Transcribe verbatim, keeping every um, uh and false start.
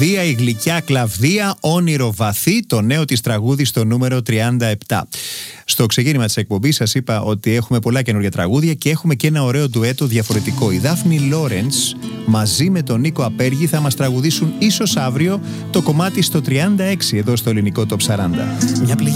Κλαβδία, η γλυκιά Κλαβδία, όνειρο βαθύ, το νέο της τραγούδι στο νούμερο τριάντα επτά. Στο ξεκίνημα της εκπομπής σας είπα ότι έχουμε πολλά καινούργια τραγούδια και έχουμε και ένα ωραίο ντουέτο διαφορετικό. Η Δάφνη Λόρεντς μαζί με τον Νίκο Απέργη θα μας τραγουδήσουν ίσως αύριο το κομμάτι στο τριάντα έξι εδώ στο ελληνικό Top σαράντα. Μια